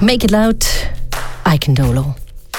Make It Loud, Icon Dolo.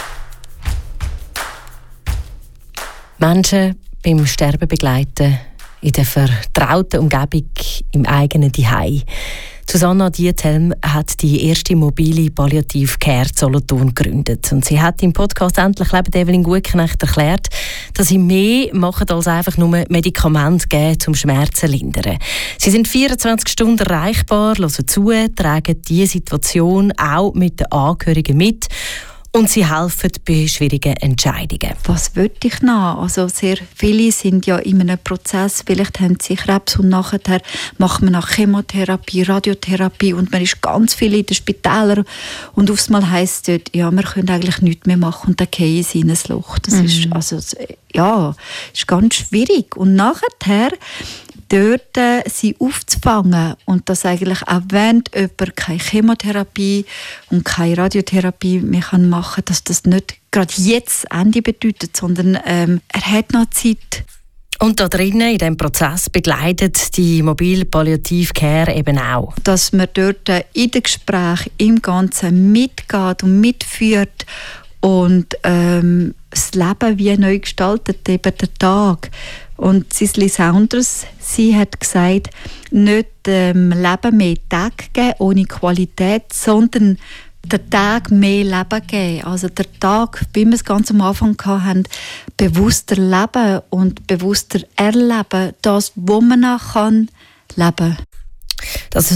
Menschen beim Sterben begleiten, in der vertrauten Umgebung, im eigenen Zuhause. Susanna Diethelm hat die erste mobile Palliative Care Solothurn gegründet. Und sie hat im Podcast «Endlich leben» Evelyn Gutknecht erklärt, dass sie mehr machen als einfach nur Medikamente geben, um Schmerzen zu lindern. Sie sind 24 Stunden erreichbar, hören zu, tragen diese Situation auch mit den Angehörigen mit. Und sie helfen bei schwierigen Entscheidungen. Was will ich noch? Also sehr viele sind ja in einem Prozess, vielleicht haben sie Krebs und nachher macht man nach Chemotherapie, Radiotherapie und man ist ganz viel in den Spitälern und aufs Mal heisst es dort, ja, wir können eigentlich nichts mehr machen und dann fallen sie in ein Loch. Das ist, also, ja, ist ganz schwierig. Und nachher dort sie aufzufangen und dass eigentlich auch wenn jemand keine Chemotherapie und keine Radiotherapie mehr machen kann, dass das nicht gerade jetzt Ende bedeutet, sondern er hat noch Zeit. Und da drinnen, in diesem Prozess, begleitet die mobile Palliative Care eben auch. Dass man dort in den Gesprächen im Ganzen mitgeht und mitführt und das Leben wie neu gestaltet, eben der Tag. Und Cicely Saunders, sie hat gesagt, nicht Leben mehr Tage geben ohne Qualität, sondern den Tag mehr Leben geben. Also der Tag, wie wir es ganz am Anfang hatten, bewusster leben und bewusster erleben, das, wo man noch leben kann. Das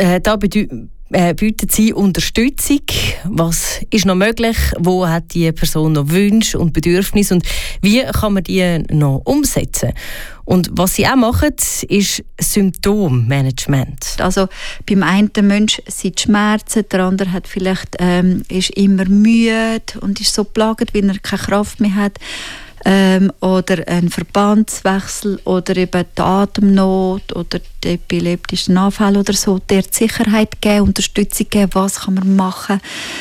bietet sie Unterstützung. Was ist noch möglich? Wo hat die Person noch Wünsche und Bedürfnisse? Und wie kann man die noch umsetzen? Und was sie auch machen, ist Symptommanagement. Also beim einen Mensch sind die Schmerzen, der andere hat vielleicht, ist immer müde und ist so plagt, weil er keine Kraft mehr hat. Oder ein Verbandswechsel oder eben die Atemnot oder die epileptischen Anfälle oder so, der Sicherheit geben, Unterstützung geben, was kann man machen,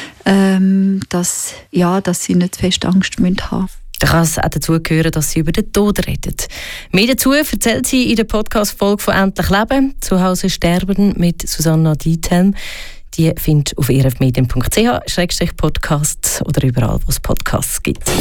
dass sie nicht fest Angst haben müssen. Da kann es auch dazu gehören, dass sie über den Tod reden. Mehr dazu erzählt sie in der Podcast-Folge von «Endlich leben», «Zu Hause sterben» mit Susanna Diethelm. Die findet auf erfmedien.ch/podcast oder überall, wo es Podcasts gibt.